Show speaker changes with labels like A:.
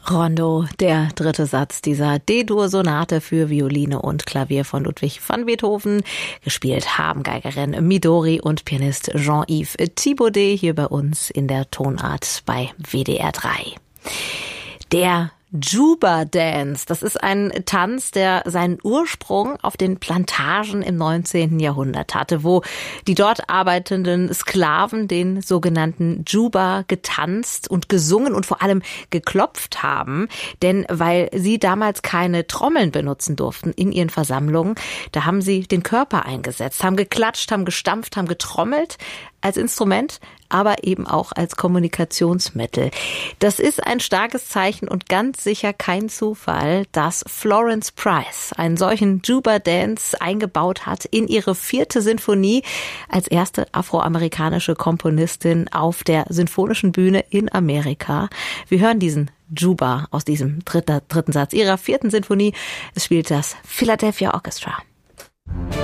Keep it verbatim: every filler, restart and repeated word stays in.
A: Rondo, der dritte Satz dieser D-Dur-Sonate für Violine und Klavier von Ludwig van Beethoven. Gespielt haben Geigerin Midori und Pianist Jean-Yves Thibaudet hier bei uns in der Tonart bei W D R drei. Der Juba Dance, das ist ein Tanz, der seinen Ursprung auf den Plantagen im neunzehnten Jahrhundert hatte, wo die dort arbeitenden Sklaven den sogenannten Juba getanzt und gesungen und vor allem geklopft haben. Denn weil sie damals keine Trommeln benutzen durften in ihren Versammlungen, da haben sie den Körper eingesetzt, haben geklatscht, haben gestampft, haben getrommelt als Instrument, aber eben auch als Kommunikationsmittel. Das ist ein starkes Zeichen und ganz sicher kein Zufall, dass Florence Price einen solchen Juba Dance eingebaut hat in ihre vierte Sinfonie als erste afroamerikanische Komponistin auf der sinfonischen Bühne in Amerika. Wir hören diesen Juba aus diesem dritten, dritten Satz ihrer vierten Sinfonie. Es spielt das Philadelphia Orchestra.